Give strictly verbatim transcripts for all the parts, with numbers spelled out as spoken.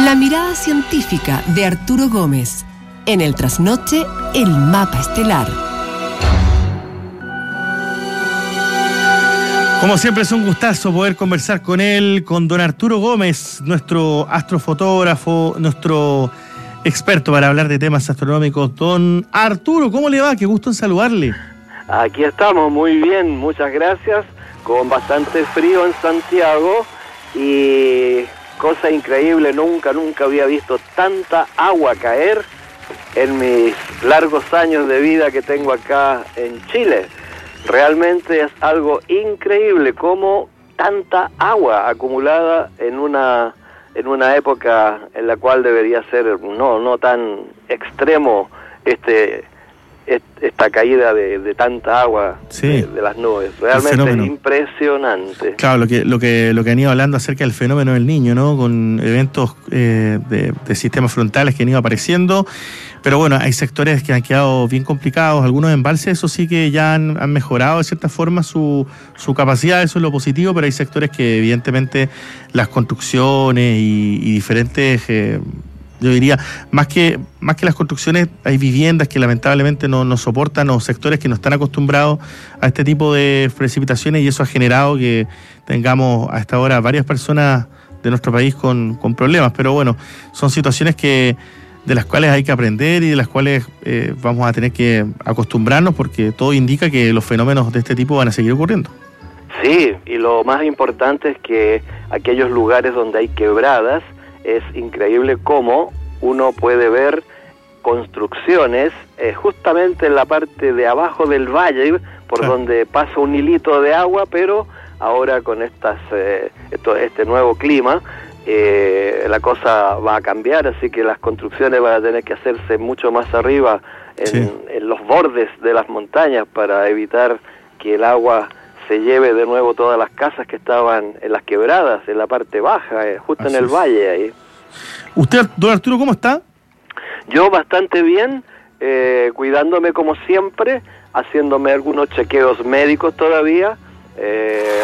La mirada científica de Arturo Gómez. En el trasnoche, el mapa estelar. Como siempre es un gustazo poder conversar con él, con don Arturo Gómez, nuestro astrofotógrafo, nuestro experto para hablar de temas astronómicos. Don Arturo, ¿cómo le va? Qué gusto en saludarle. Aquí estamos, muy bien, muchas gracias, con bastante frío en Santiago y cosa increíble, nunca, nunca había visto tanta agua caer en mis largos años de vida que tengo acá en Chile. Realmente es algo increíble como tanta agua acumulada en una en una época en la cual debería ser no no tan extremo este esta caída de, de tanta agua sí. de, de las nubes. Realmente es impresionante. Claro, lo que lo que lo que han ido hablando acerca del fenómeno del Niño, ¿no? Con eventos eh, de, de sistemas frontales que han ido apareciendo. Pero bueno, hay sectores que han quedado bien complicados, algunos embalses, eso sí que ya han, han mejorado de cierta forma su, su capacidad, eso es lo positivo, pero hay sectores que evidentemente las construcciones y, y diferentes, eh, yo diría, más que más que las construcciones, hay viviendas que lamentablemente no, no soportan, o sectores que no están acostumbrados a este tipo de precipitaciones, y eso ha generado que tengamos a esta hora varias personas de nuestro país con, con problemas, pero bueno, son situaciones que de las cuales hay que aprender y de las cuales eh, vamos a tener que acostumbrarnos, porque todo indica que los fenómenos de este tipo van a seguir ocurriendo. Sí, y lo más importante es que aquellos lugares donde hay quebradas, es increíble cómo uno puede ver construcciones eh, justamente en la parte de abajo del valle, por claro. donde pasa un hilito de agua, pero ahora con estas eh, esto, este nuevo clima, Eh, la cosa va a cambiar, así que las construcciones van a tener que hacerse mucho más arriba en, sí. en los bordes de las montañas para evitar que el agua se lleve de nuevo todas las casas que estaban en las quebradas, en la parte baja, eh, justo así en el es. valle ahí. ¿Usted, don Arturo, cómo está? Yo bastante bien, eh, cuidándome como siempre, haciéndome algunos chequeos médicos todavía. Eh...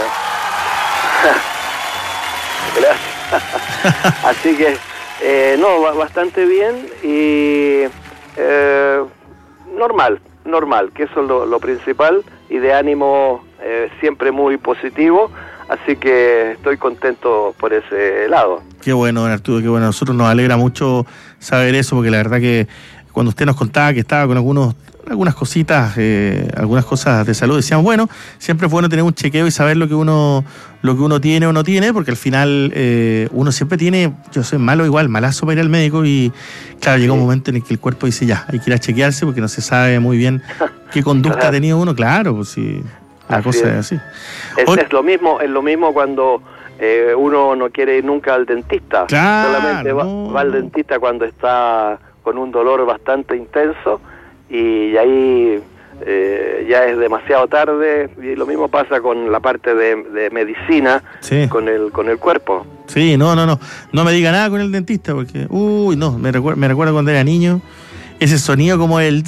Gracias. Así que, eh, no, bastante bien y eh, normal, normal, que eso es lo, lo principal, y de ánimo eh, siempre muy positivo, así que estoy contento por ese lado. Qué bueno, don Arturo, qué bueno. A nosotros nos alegra mucho saber eso, porque la verdad que cuando usted nos contaba que estaba con algunos algunas cositas, eh, algunas cosas de salud, decíamos, bueno, siempre es bueno tener un chequeo y saber lo que uno lo que uno tiene o no tiene, porque al final eh, uno siempre tiene, yo soy malo igual, malazo para ir al médico, y claro, llega un momento en el que el cuerpo dice, ya, hay que ir a chequearse porque no se sabe muy bien qué conducta claro. ha tenido uno, claro, pues sí, la así cosa es, es así. Es, Hoy, es lo mismo, es lo mismo cuando eh, uno no quiere ir nunca al dentista, claro, solamente va, no. va al dentista cuando está con un dolor bastante intenso, y ahí eh, ya es demasiado tarde, y lo mismo pasa con la parte de, de medicina, sí. con el con el cuerpo. Sí, no, no, no, no me diga nada con el dentista, porque, uy, no, me recuerdo, me recuerdo cuando era niño, ese sonido como el,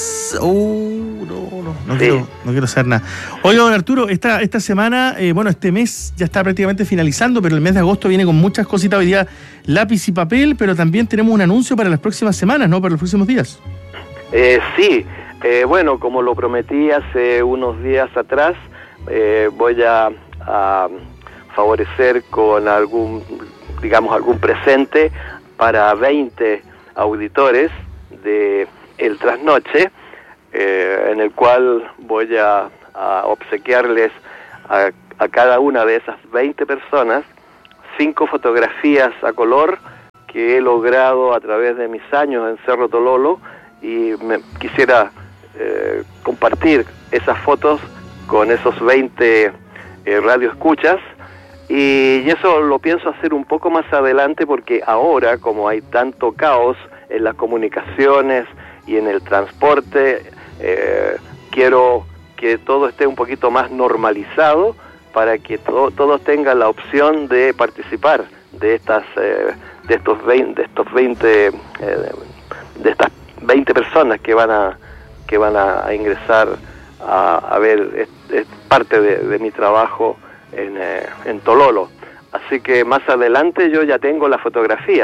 uh, no, no, no, sí. quiero, no quiero hacer nada. Oiga, don Arturo, esta, esta semana, eh, bueno, este mes ya está prácticamente finalizando, pero el mes de agosto viene con muchas cositas, hoy día lápiz y papel, pero también tenemos un anuncio para las próximas semanas, ¿no? Para los próximos días. Eh, sí, eh, bueno, como lo prometí hace unos días atrás, eh, voy a, a favorecer con algún, digamos, algún presente para veinte auditores de El Trasnoche, eh, en el cual voy a, a obsequiarles a, a cada una de esas veinte personas cinco fotografías a color que he logrado a través de mis años en Cerro Tololo, y me quisiera eh, compartir esas fotos con esos veinte eh, radioescuchas, y, y eso lo pienso hacer un poco más adelante, porque ahora, como hay tanto caos en las comunicaciones y en el transporte, eh, quiero que todo esté un poquito más normalizado para que to- todos tengan la opción de participar de estas eh, de estos veinte, de estos veinte eh, de estas veinte personas que van a que van a, a ingresar a, a ver es, es parte de, de mi trabajo en, eh, en Tololo. Así que más adelante yo ya tengo las fotografías.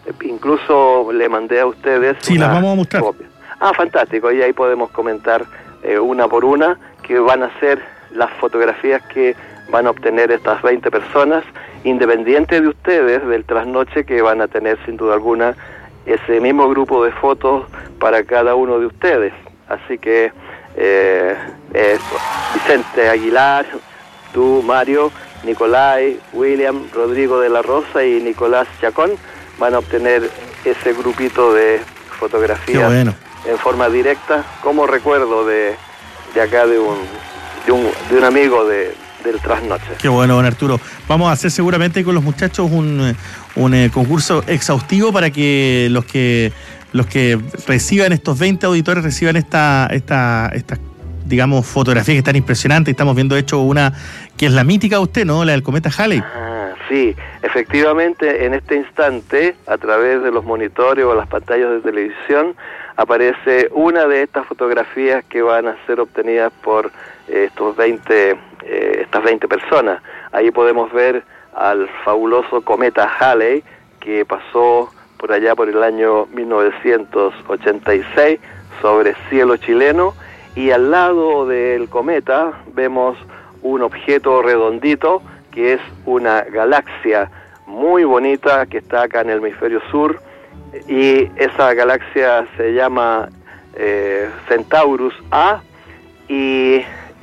incluso le mandé a ustedes. Sí, las vamos a mostrar. Copia. Ah, fantástico, y ahí podemos comentar eh, una por una, que van a ser las fotografías que van a obtener estas veinte personas, independientes de ustedes, del trasnoche, que van a tener sin duda alguna ese mismo grupo de fotos para cada uno de ustedes. Así que eh, eso. Vicente Aguilar, tú, Mario, Nicolai, William, Rodrigo de la Rosa y Nicolás Chacón van a obtener ese grupito de fotografías bueno. en forma directa, como recuerdo de, de acá de un, de un de un amigo de, del trasnoche. Qué bueno, don Arturo. Vamos a hacer seguramente con los muchachos un, un eh, concurso exhaustivo para que los que los que reciban, estos veinte auditores reciban esta esta esta digamos fotografías que están impresionantes. Estamos viendo hecho una que es la mítica de usted, ¿no? La del cometa Halley. Ah, sí, efectivamente en este instante, a través de los monitores o las pantallas de televisión, aparece una de estas fotografías que van a ser obtenidas por eh, estos veinte, eh, estas veinte personas. Ahí podemos ver al fabuloso cometa Halley, que pasó por allá por el año mil novecientos ochenta y seis sobre cielo chileno, y al lado del cometa vemos un objeto redondito que es una galaxia muy bonita que está acá en el hemisferio sur, y esa galaxia se llama eh, Centaurus A, y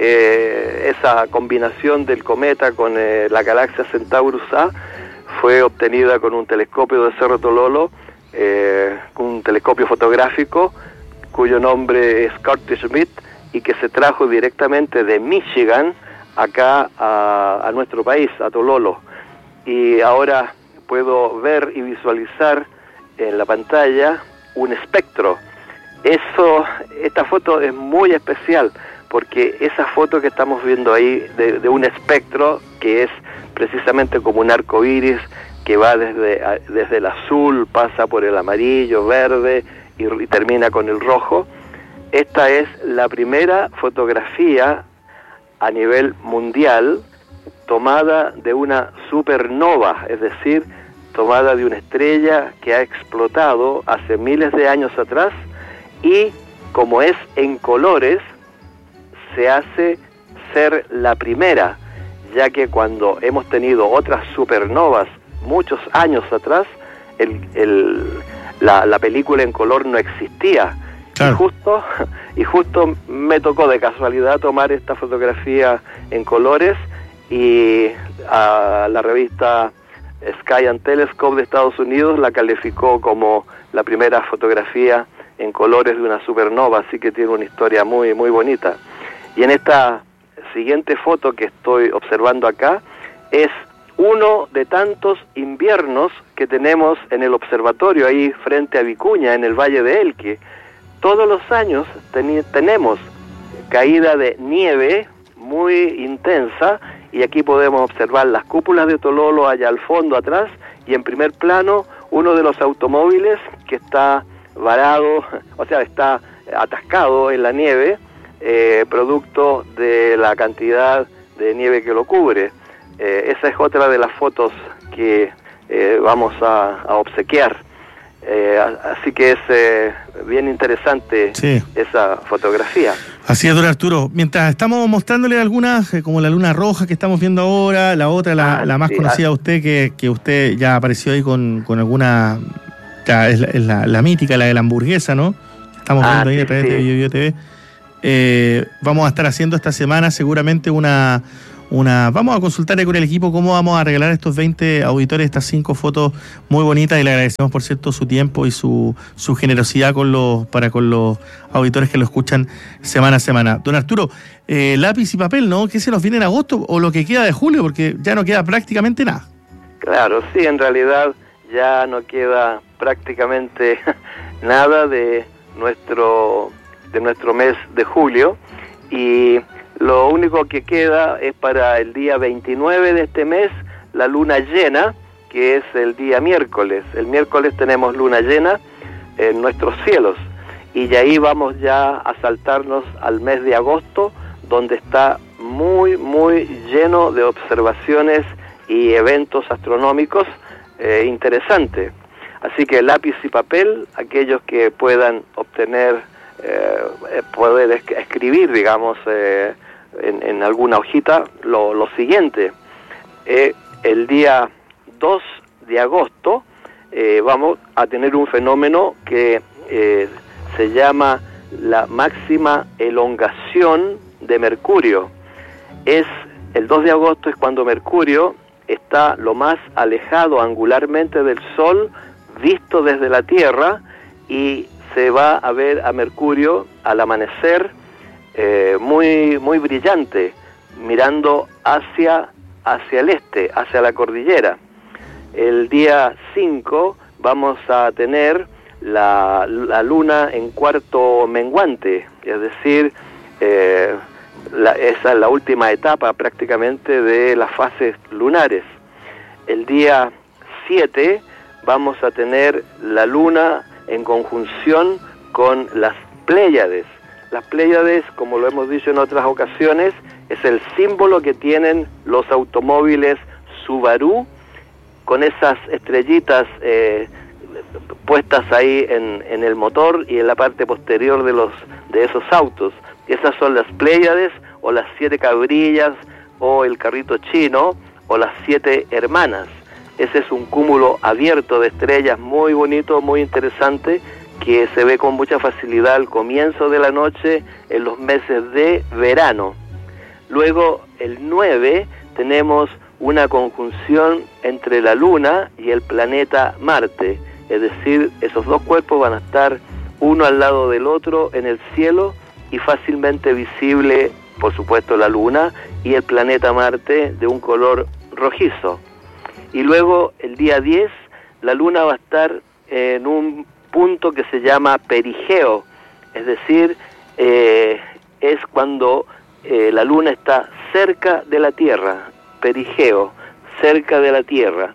eh, esa combinación del cometa con eh, la galaxia Centaurus A fue obtenida con un telescopio de Cerro Tololo, eh, un telescopio fotográfico cuyo nombre es Curtis Smith, y que se trajo directamente de Michigan acá a, a nuestro país, a Tololo. Y ahora puedo ver y visualizar en la pantalla un espectro. Eso, esta foto es muy especial, porque esa foto que estamos viendo ahí de, de un espectro, que es precisamente como un arco iris que va desde, desde el azul, pasa por el amarillo, verde y, y termina con el rojo. Esta es la primera fotografía a nivel mundial tomada de una supernova, es decir, tomada de una estrella que ha explotado hace miles de años atrás, y como es en colores, se hace ser la primera, ya que cuando hemos tenido otras supernovas muchos años atrás, el, el, la, la película en color no existía. Claro. Y justo, y justo me tocó de casualidad tomar esta fotografía en colores, y a la revista Sky and Telescope de Estados Unidos la calificó como la primera fotografía en colores de una supernova, así que tiene una historia muy muy bonita. Y en esta siguiente foto que estoy observando acá es uno de tantos inviernos que tenemos en el observatorio ahí frente a Vicuña, en el Valle de Elqui. Todos los años ten- tenemos caída de nieve muy intensa, y aquí podemos observar las cúpulas de Tololo allá al fondo atrás, y en primer plano uno de los automóviles que está varado, o sea, está atascado en la nieve, eh, producto de la cantidad de nieve que lo cubre. Eh, esa es otra de las fotos que eh, vamos a, a obsequiar. Eh, así que es eh, bien interesante sí. esa fotografía. Así es, don Arturo. Mientras estamos mostrándole algunas, eh, como la luna roja que estamos viendo ahora, la otra, la, ah, la más sí, conocida de usted, que, que usted ya apareció ahí con, con alguna, ya es, la, es la, la mítica, la de la hamburguesa, ¿no? Estamos viendo ah, ahí sí, a través sí. de Bio Bio T V. Eh, vamos a estar haciendo esta semana seguramente una... Una, vamos a consultar con el equipo cómo vamos a regalar a estos veinte auditores estas cinco fotos muy bonitas, y le agradecemos, por cierto, su tiempo y su, su generosidad con los, para con los auditores que lo escuchan semana a semana. Don Arturo, eh, lápiz y papel, ¿no? ¿Qué se nos viene en agosto o lo que queda de julio? Porque ya no queda prácticamente nada. Claro, sí, en realidad ya no queda prácticamente nada de nuestro, de nuestro mes de julio, y lo único que queda es para el día veintinueve de este mes, la luna llena, que es el día miércoles. El miércoles tenemos luna llena en nuestros cielos, y de ahí vamos ya a saltarnos al mes de agosto, donde está muy, muy lleno de observaciones y eventos astronómicos eh, interesantes. Así que lápiz y papel, aquellos que puedan obtener, eh, poder es- escribir, digamos, eh, en, en alguna hojita, lo, lo siguiente. Eh, el día dos de agosto eh, vamos a tener un fenómeno que eh, se llama la máxima elongación de Mercurio. Es el dos de agosto es cuando Mercurio está lo más alejado angularmente del Sol, visto desde la Tierra, y se va a ver a Mercurio al amanecer eh, muy muy brillante, mirando hacia hacia el este, hacia la cordillera. El día cinco vamos a tener la, la luna en cuarto menguante, es decir, eh, la, esa es la última etapa prácticamente de las fases lunares. El día siete vamos a tener la luna en conjunción con las Pléyades. Las Pléyades, como lo hemos dicho en otras ocasiones, es el símbolo que tienen los automóviles Subaru, con esas estrellitas eh, puestas ahí en, en el motor y en la parte posterior de los de esos autos. Esas son las Pléyades, o las siete cabrillas, o el carrito chino, o las siete hermanas. Ese es un cúmulo abierto de estrellas muy bonito, muy interesante, que se ve con mucha facilidad al comienzo de la noche en los meses de verano. Luego, el nueve, tenemos una conjunción entre la Luna y el planeta Marte. Es decir, esos dos cuerpos van a estar uno al lado del otro en el cielo, y fácilmente visible, por supuesto, la Luna y el planeta Marte de un color rojizo. Y luego, el día diez, la Luna va a estar en un punto que se llama perigeo, es decir, eh, es cuando eh, la Luna está cerca de la Tierra, perigeo, cerca de la Tierra.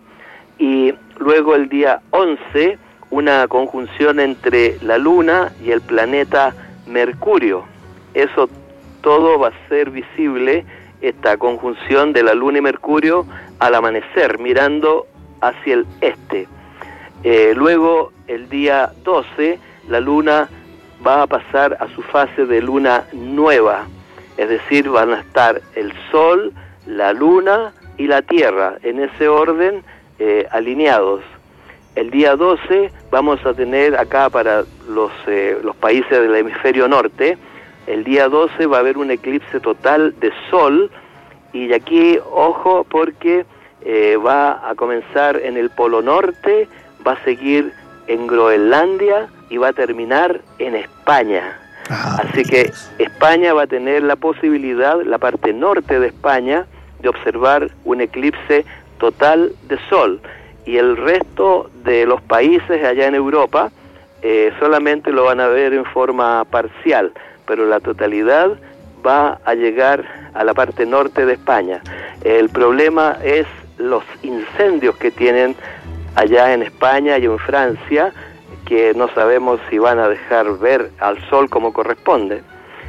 Y luego el día once, una conjunción entre la Luna y el planeta Mercurio. Eso todo va a ser visible, esta conjunción de la Luna y Mercurio, al amanecer, mirando hacia el este. Eh, luego, el día doce, la Luna va a pasar a su fase de luna nueva, es decir, van a estar el Sol, la Luna y la Tierra, en ese orden, eh, alineados. El día doce vamos a tener acá para los, eh, los países del hemisferio norte, el día doce va a haber un eclipse total de Sol, y aquí, ojo, porque eh, va a comenzar en el Polo Norte, va a seguir en Groenlandia y va a terminar en España. Ah, Así que España va a tener la posibilidad, la parte norte de España, de observar un eclipse total de Sol, y el resto de los países allá en Europa eh, solamente lo van a ver en forma parcial, pero la totalidad va a llegar a la parte norte de España. El problema es los incendios que tienen allá en España y en Francia, que no sabemos si van a dejar ver al sol como corresponde.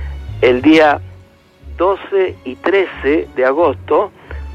El día doce y trece de agosto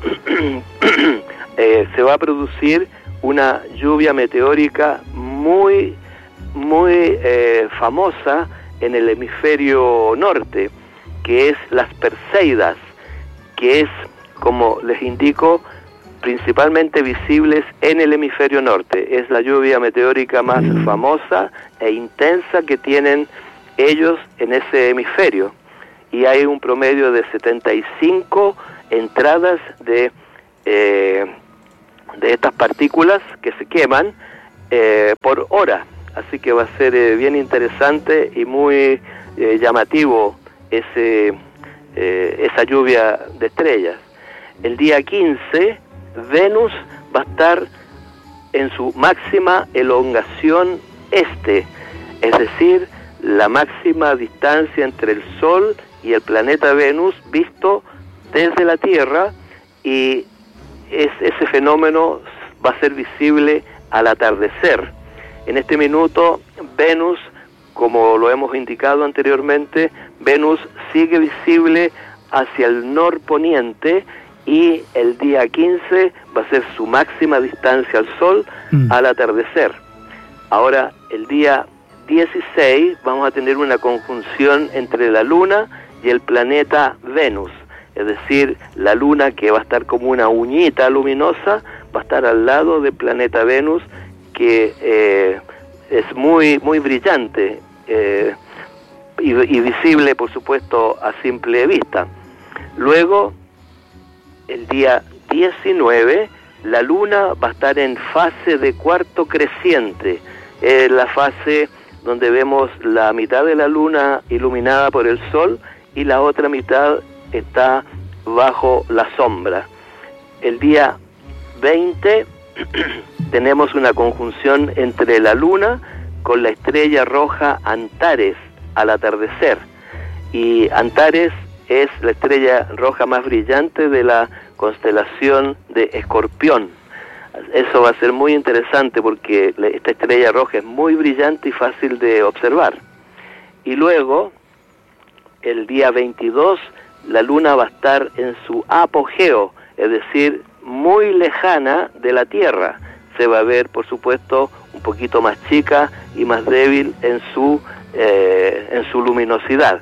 eh, se va a producir una lluvia meteórica muy, muy eh, famosa en el hemisferio norte, que es las Perseidas, que es, como les indico, principalmente visibles en el hemisferio norte. Es la lluvia meteórica más famosa e intensa que tienen ellos en ese hemisferio. Y hay un promedio de setenta y cinco entradas de, eh, de estas partículas que se queman eh, por hora. Así que va a ser eh, bien interesante y muy eh, llamativo ese, eh, esa lluvia de estrellas. El día quince, Venus va a estar en su máxima elongación este, es decir, la máxima distancia entre el Sol y el planeta Venus visto desde la Tierra, y es, ese fenómeno va a ser visible al atardecer. En este minuto, Venus, como lo hemos indicado anteriormente, Venus sigue visible hacia el norponiente, y el día quince va a ser su máxima distancia al Sol mm. al atardecer. Ahora, el día dieciséis vamos a tener una conjunción entre la Luna y el planeta Venus. Es decir, la Luna, que va a estar como una uñita luminosa, va a estar al lado del planeta Venus, que eh, es muy, muy brillante eh, y, y visible, por supuesto, a simple vista. Luego, el día diecinueve, la Luna va a estar en fase de cuarto creciente. Es la fase donde vemos la mitad de la Luna iluminada por el Sol y la otra mitad está bajo la sombra. El día veinte tenemos una conjunción entre la Luna con la estrella roja Antares al atardecer. Y Antares es la estrella roja más brillante de la constelación de Escorpión. Eso va a ser muy interesante porque esta estrella roja es muy brillante y fácil de observar. Y luego, el día veintidós, la Luna va a estar en su apogeo, es decir, muy lejana de la Tierra. Se va a ver, por supuesto, un poquito más chica y más débil en su, eh, en su luminosidad.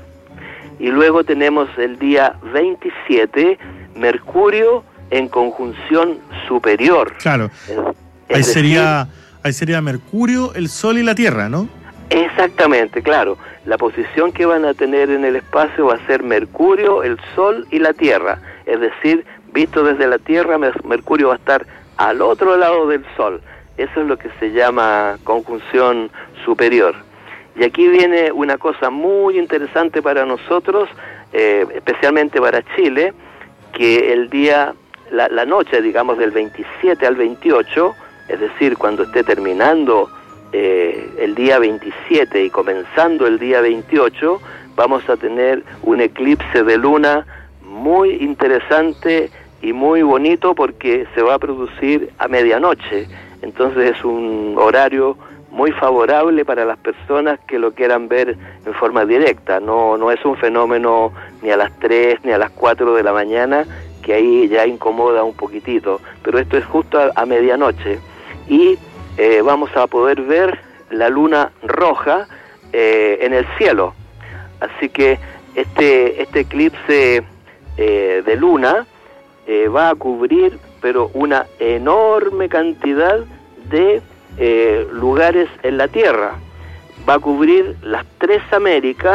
Y luego tenemos el día veintisiete, Mercurio en conjunción superior. Claro, es, es ahí, decir, sería, ahí sería Mercurio, el Sol y la Tierra, ¿no? Exactamente, claro. La posición que van a tener en el espacio va a ser Mercurio, el Sol y la Tierra. Es decir, visto desde la Tierra, Mercurio va a estar al otro lado del Sol. Eso es lo que se llama conjunción superior. Y aquí viene una cosa muy interesante para nosotros, eh, especialmente para Chile, que el día, la, la noche, digamos, del veintisiete al veintiocho, es decir, cuando esté terminando eh, el día veintisiete y comenzando el día veintiocho, vamos a tener un eclipse de luna muy interesante y muy bonito porque se va a producir a medianoche. Entonces es un horario muy favorable para las personas que lo quieran ver en forma directa. No, no es un fenómeno ni a las tres ni a las cuatro de la mañana, que ahí ya incomoda un poquitito, pero esto es justo a, a medianoche y eh, vamos a poder ver la luna roja eh, en el cielo. Así que este, este eclipse eh, de luna eh, va a cubrir pero una enorme cantidad de Eh, lugares en la Tierra. Va a cubrir las tres Américas,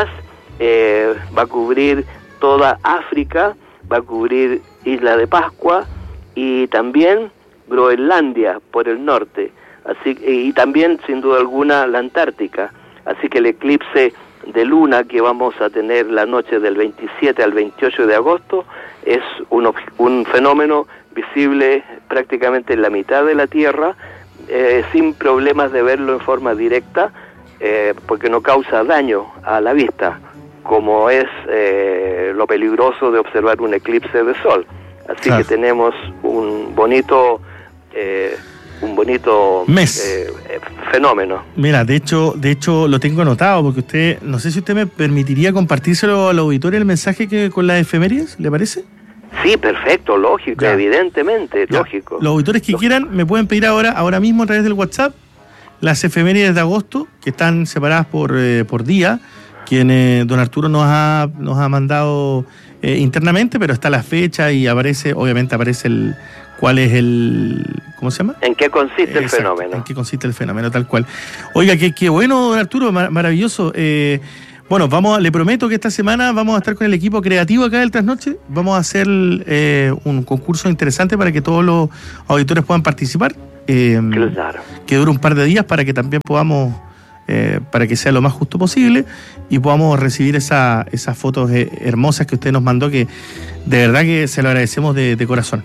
eh, va a cubrir toda África, va a cubrir Isla de Pascua y también Groenlandia por el norte, así y también sin duda alguna la Antártica. Así que el eclipse de luna que vamos a tener la noche del veintisiete al veintiocho de agosto es un, un fenómeno visible prácticamente en la mitad de la Tierra, Eh, sin problemas de verlo en forma directa, eh, porque no causa daño a la vista, como es eh, lo peligroso de observar un eclipse de sol. Así claro. que tenemos un bonito eh, un bonito mes eh, fenómeno. Mira, de hecho, de hecho lo tengo anotado, porque usted, no sé si usted me permitiría compartírselo al auditorio el mensaje que con las efemérides, ¿le parece? Sí, perfecto, lógico, ya. evidentemente, ya. lógico. Los auditores que lógico. quieran me pueden pedir ahora, ahora mismo a través del WhatsApp, las efemérides de agosto, que están separadas por, eh, por día, quien eh, don Arturo nos ha, nos ha mandado eh, internamente, pero está la fecha y aparece, obviamente aparece el cuál es el, ¿cómo se llama? ¿En qué consiste Exacto, el fenómeno? En qué consiste el fenómeno, tal cual. Oiga, qué, qué bueno, don Arturo, mar- maravilloso. Eh, Bueno, vamos, le prometo que esta semana vamos a estar con el equipo creativo acá del Trasnoche. Vamos a hacer eh, un concurso interesante para que todos los auditores puedan participar. Eh, claro. Que dure un par de días para que también podamos, eh, para que sea lo más justo posible y podamos recibir esa, esas fotos eh, hermosas que usted nos mandó, que de verdad que se lo agradecemos de, de corazón.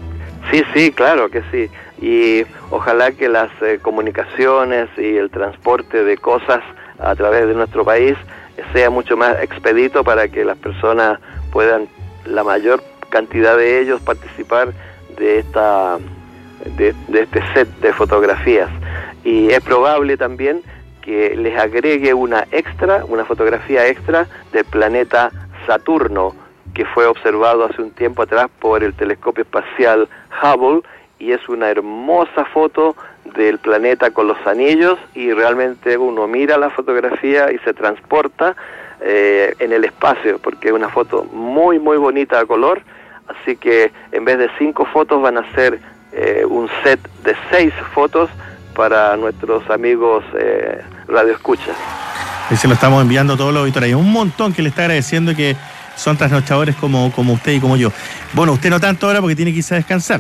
Sí, sí, claro que sí. Y ojalá que las eh, comunicaciones y el transporte de cosas a través de nuestro país sea mucho más expedito para que las personas puedan, la mayor cantidad de ellos, participar de esta de, de este set de fotografías. Y es probable también que les agregue una extra, una fotografía extra del planeta Saturno, que fue observado hace un tiempo atrás por el telescopio espacial Hubble, y es una hermosa foto del planeta con los anillos, y realmente uno mira la fotografía y se transporta eh, en el espacio, porque es una foto muy muy bonita a color. Así que en vez de cinco fotos van a ser eh, un set de seis fotos para nuestros amigos eh, radioescuchas. Y se lo estamos enviando a todos los auditores. Hay un montón que le está agradeciendo, que son trasnochadores como, como usted y como yo. Bueno, usted no tanto ahora porque tiene que irse a descansar.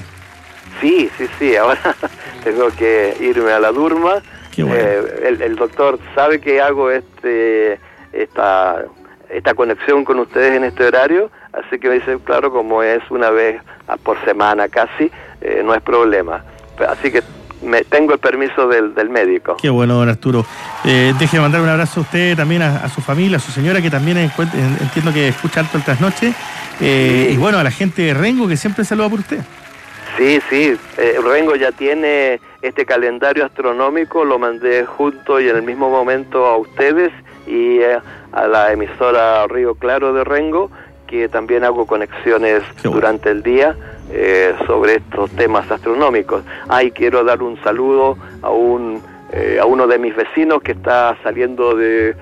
Sí, sí, sí, ahora tengo que irme a la Durma. Qué bueno. eh, el, el doctor sabe que hago este esta esta conexión con ustedes en este horario, así que me dice, claro, como es una vez por semana casi, eh, no es problema. Así que me tengo el permiso del, del médico. Qué bueno, don Arturo. Eh, deje de mandar un abrazo a usted, también a, a su familia, a su señora, que también encuent- entiendo que escucha alto el trasnoche, eh, sí. Y bueno, a la gente de Rengo, que siempre saluda por usted. Sí, sí, eh, Rengo ya tiene este calendario astronómico, lo mandé junto y en el mismo momento a ustedes y eh, a la emisora Río Claro de Rengo, que también hago conexiones bueno. durante el día eh, sobre estos temas astronómicos. Ah, y quiero dar un saludo a un eh, a uno de mis vecinos que está saliendo de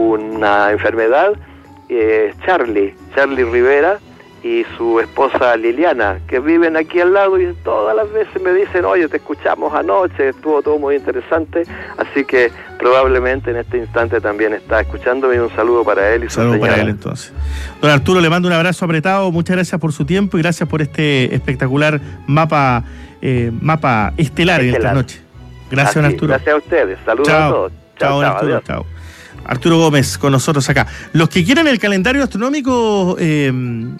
una enfermedad, eh, Charlie, Charlie Rivera, y su esposa Liliana, que viven aquí al lado, y todas las veces me dicen, oye, te escuchamos anoche, estuvo todo muy interesante, así que probablemente en este instante también está escuchándome, y un saludo para él y su Saludo señora. para él entonces. Don Arturo, le mando un abrazo apretado, muchas gracias por su tiempo y gracias por este espectacular mapa eh, mapa estelar, estelar en esta noche. Gracias, Así, don Arturo. Gracias a ustedes, saludos chao. a todos. Chao, Chao, don chao, Arturo, adiós. chao. Arturo Gómez con nosotros acá. Los que quieran el calendario astronómico eh,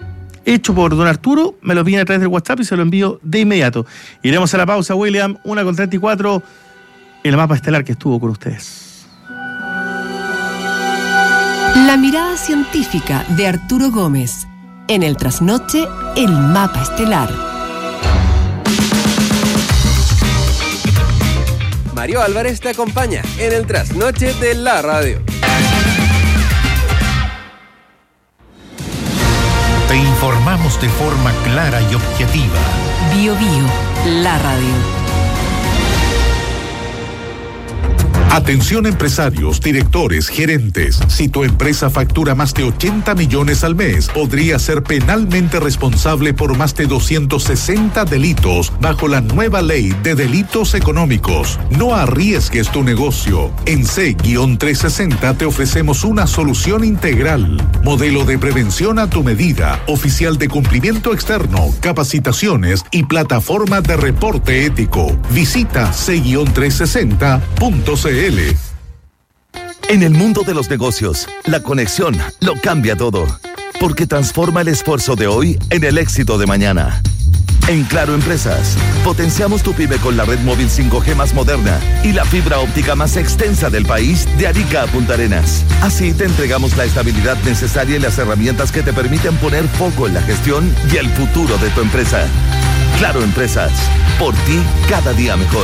hecho por don Arturo, me lo piden a través del WhatsApp y se lo envío de inmediato. Iremos a la pausa, William, una con treinta y cuatro, el mapa estelar que estuvo con ustedes. La mirada científica de Arturo Gómez. En el trasnoche, el mapa estelar. Mario Álvarez te acompaña en el trasnoche de la radio. Te informamos de forma clara y objetiva. Bio Bio, la radio. Atención empresarios, directores, gerentes. Si tu empresa factura más de ochenta millones al mes, podría ser penalmente responsable por más de doscientos sesenta delitos bajo la nueva ley de delitos económicos. No arriesgues tu negocio. En C trescientos sesenta te ofrecemos una solución integral. Modelo de prevención a tu medida, oficial de cumplimiento externo, capacitaciones y plataforma de reporte ético. Visita C trescientos sesenta punto c l. En el mundo de los negocios, la conexión lo cambia todo, porque transforma el esfuerzo de hoy en el éxito de mañana. En Claro Empresas, potenciamos tu pyme con la red móvil cinco G más moderna y la fibra óptica más extensa del país, de Arica a Punta Arenas. Así te entregamos la estabilidad necesaria y las herramientas que te permiten poner foco en la gestión y el futuro de tu empresa. Claro Empresas, por ti cada día mejor.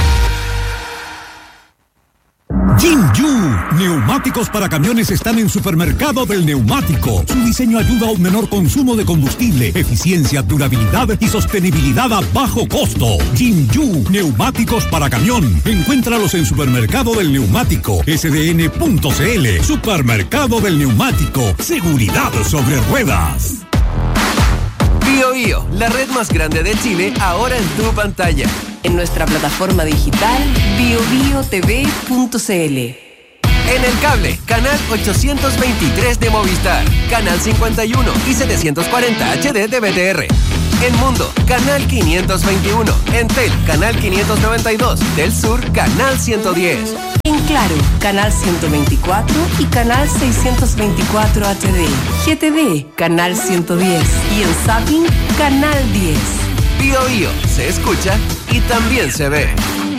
Jinju, neumáticos para camiones están en Supermercado del Neumático. Su diseño ayuda a un menor consumo de combustible, eficiencia, durabilidad y sostenibilidad a bajo costo. Jinju, neumáticos para camión. Encuéntralos en Supermercado del Neumático, S D N punto C L. Supermercado del Neumático, seguridad sobre ruedas. Bio Bio, la red más grande de Chile, ahora en tu pantalla. En nuestra plataforma digital bio bio t v punto c l. En el cable, canal ochocientos veintitrés de Movistar, canal cincuenta y uno y setecientos cuarenta H D de B T R. En Mundo, canal quinientos veintiuno. En Tel, canal quinientos noventa y dos. Del Sur, canal ciento diez. En Claro, canal ciento veinticuatro y canal seiscientos veinticuatro H D. G T V, canal ciento diez. Y en Zapping, canal diez. Bio Bio, se escucha y también se ve.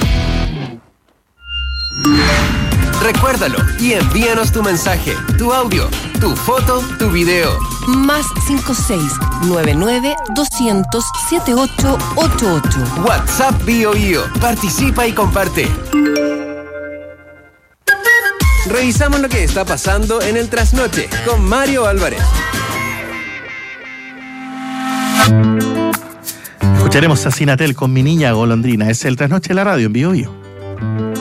Recuérdalo y envíanos tu mensaje, tu audio, tu foto, tu video. Más cinco seis nueve nueve doscientos setenta y ocho ochenta y ocho. WhatsApp Bio Bio. Participa y comparte. Revisamos lo que está pasando en el trasnoche con Mario Álvarez. Escucharemos a Sinatel con Mi Niña Golondrina. Es el Trasnoche de la Radio en Bio Bio.